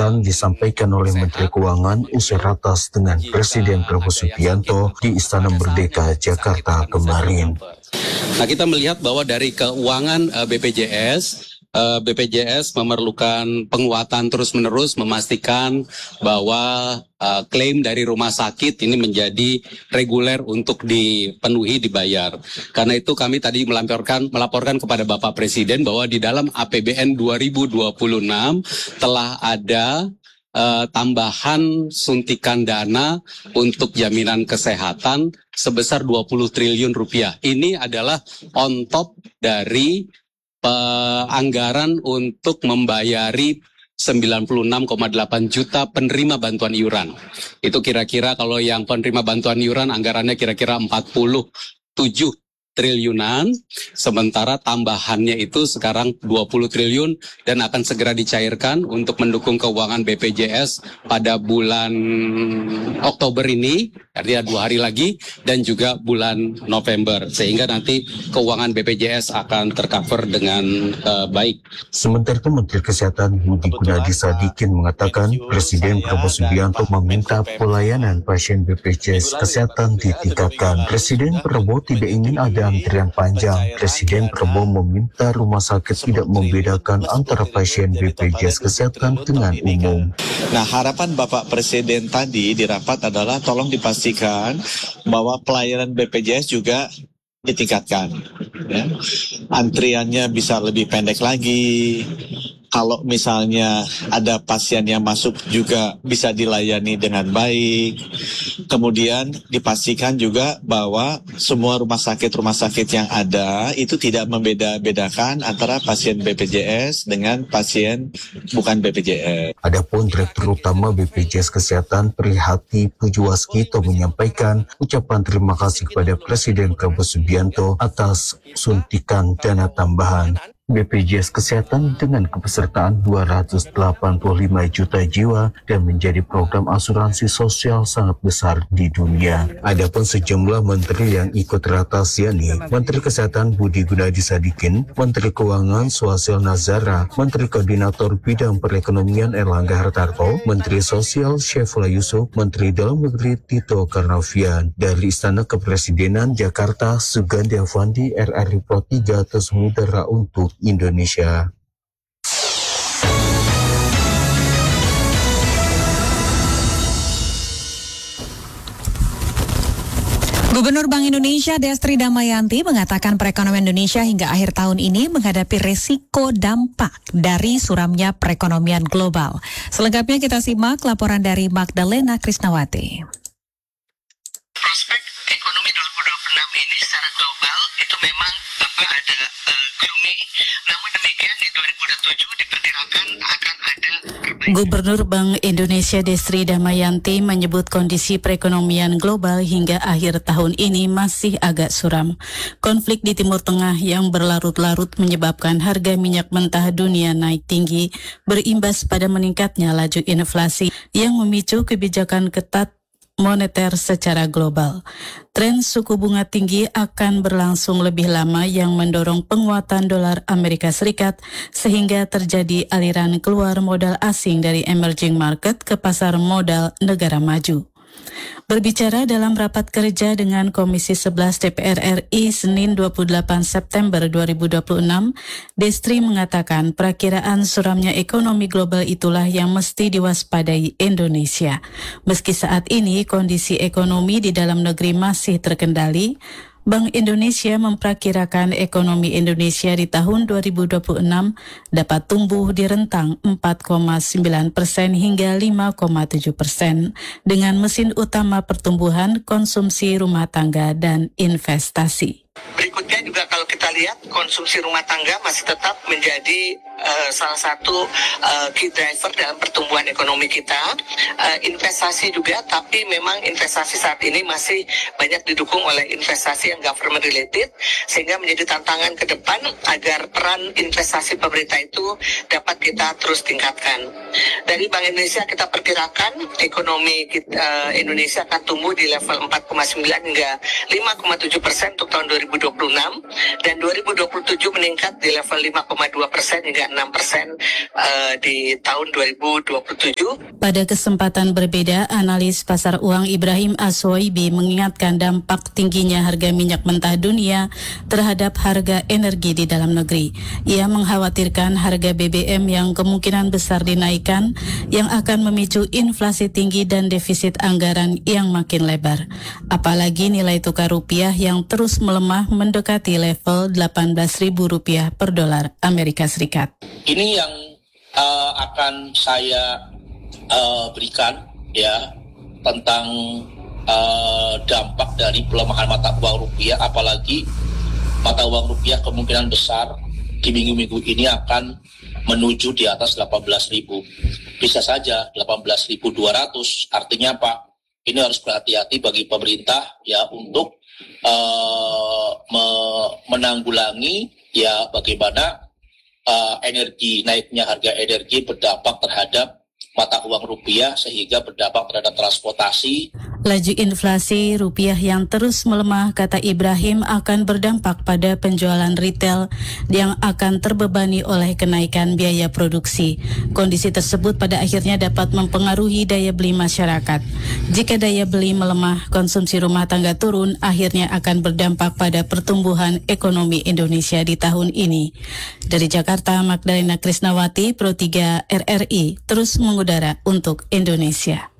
Kesehatan disampaikan oleh Menteri Keuangan usai ratas dengan Presiden Prabowo Subianto di Istana Merdeka, Jakarta kemarin. Nah, kita melihat bahwa dari keuangan BPJS memerlukan penguatan terus-menerus memastikan bahwa klaim dari rumah sakit ini menjadi reguler untuk dipenuhi, dibayar. Karena itu kami tadi melaporkan kepada Bapak Presiden bahwa di dalam APBN 2026 telah ada tambahan suntikan dana untuk jaminan kesehatan sebesar 20 triliun rupiah. Ini adalah on top dari anggaran untuk membayari 96,8 juta penerima bantuan iuran. Itu kira-kira kalau yang penerima bantuan iuran anggarannya kira-kira 47 triliunan, sementara tambahannya itu sekarang 20 triliun dan akan segera dicairkan untuk mendukung keuangan BPJS pada bulan Oktober ini, artinya 2 hari lagi, dan juga bulan November, sehingga nanti keuangan BPJS akan tercover dengan baik. Sementara itu Menteri Kesehatan Budi Gunadi Sadikin mengatakan Presiden Prabowo Subianto meminta pelayanan pasien BPJS Kesehatan ditingkatkan. Presiden Prabowo tidak ingin ada antrian panjang. Presiden Prabowo meminta rumah sakit tidak membedakan antara pasien BPJS Kesehatan dengan umum. Nah, harapan Bapak Presiden tadi di rapat adalah tolong dipastikan bahwa pelayanan BPJS juga ditingkatkan. Ya. Antriannya bisa lebih pendek lagi. Kalau misalnya ada pasien yang masuk juga bisa dilayani dengan baik. Kemudian dipastikan juga bahwa semua rumah sakit yang ada itu tidak membeda-bedakan antara pasien BPJS dengan pasien bukan BPJS. Adapun Direktur Utama BPJS Kesehatan Prihati Pujuwaskito menyampaikan ucapan terima kasih kepada Presiden Prabowo Subianto atas suntikan dana tambahan BPJS Kesehatan dengan kepesertaan 285 juta jiwa dan menjadi program asuransi sosial sangat besar di dunia. Adapun sejumlah menteri yang ikut ratas yakni Menteri Kesehatan Budi Gunadi Sadikin, Menteri Keuangan Swasil Nazara, Menteri Koordinator Bidang Perekonomian Erlangga Hartarto, Menteri Sosial Syaifullah Yusuf, Menteri Dalam Negeri Tito Karnavian. Dari Istana Kepresidenan Jakarta, Sugandi Avandi, RRI Pro 3 Terus Mudara untuk Indonesia. Gubernur Bank Indonesia Destri Damayanti mengatakan perekonomian Indonesia hingga akhir tahun ini menghadapi risiko dampak dari suramnya perekonomian global. Selengkapnya kita simak laporan dari Magdalena Krisnawati. Prospek ekonomi 2026 ini secara global itu memang ada gloomy, namun demikian di 2027 diperkirakan akan ada. Gubernur Bank Indonesia Destri Damayanti menyebut kondisi perekonomian global hingga akhir tahun ini masih agak suram. Konflik di Timur Tengah yang berlarut-larut menyebabkan harga minyak mentah dunia naik tinggi, berimbas pada meningkatnya laju inflasi yang memicu kebijakan ketat moneter secara global. Tren suku bunga tinggi akan berlangsung lebih lama yang mendorong penguatan dolar Amerika Serikat sehingga terjadi aliran keluar modal asing dari emerging market ke pasar modal negara maju. Berbicara dalam rapat kerja dengan Komisi 11 DPR RI Senin 28 September 2026, Destri mengatakan perakiraan suramnya ekonomi global itulah yang mesti diwaspadai Indonesia. Meski saat ini kondisi ekonomi di dalam negeri masih terkendali, Bank Indonesia memperkirakan ekonomi Indonesia di tahun 2026 dapat tumbuh di rentang 4,9% hingga 5,7% dengan mesin utama pertumbuhan konsumsi rumah tangga dan investasi. Berikutnya juga kalau kita lihat konsumsi rumah tangga masih tetap menjadi salah satu key driver dalam pertumbuhan ekonomi kita. Investasi juga, tapi memang investasi saat ini masih banyak didukung oleh investasi yang government related, sehingga menjadi tantangan ke depan agar peran investasi pemerintah itu dapat kita terus tingkatkan. Dari Bank Indonesia kita perkirakan ekonomi Indonesia akan tumbuh di level 4,9 hingga 5,7% untuk tahun 2026 dan 2027 meningkat di level 5,2% hingga 6% di tahun 2027. Pada kesempatan berbeda, analis pasar uang Ibrahim Aswoibi mengingatkan dampak tingginya harga minyak mentah dunia terhadap harga energi di dalam negeri. Ia mengkhawatirkan harga BBM yang kemungkinan besar dinaikkan yang akan memicu inflasi tinggi dan defisit anggaran yang makin lebar. Apalagi nilai tukar rupiah yang terus melemah mendekati level Rp18.000 per dolar Amerika Serikat. Ini yang akan saya berikan ya tentang dampak dari pelemahan mata uang rupiah, apalagi mata uang rupiah kemungkinan besar di minggu-minggu ini akan menuju di atas 18.000. Bisa saja 18.200. Artinya apa? Ini harus berhati-hati bagi pemerintah ya untuk menanggulangi ya bagaimana naiknya harga energi berdampak terhadap mata uang rupiah sehingga berdampak terhadap transportasi. Laju inflasi rupiah yang terus melemah, kata Ibrahim, akan berdampak pada penjualan retail yang akan terbebani oleh kenaikan biaya produksi. Kondisi tersebut pada akhirnya dapat mempengaruhi daya beli masyarakat. Jika daya beli melemah, konsumsi rumah tangga turun, akhirnya akan berdampak pada pertumbuhan ekonomi Indonesia di tahun ini. Dari Jakarta, Magdalena Krisnawati, Pro 3 RRI, terus mengudara untuk Indonesia.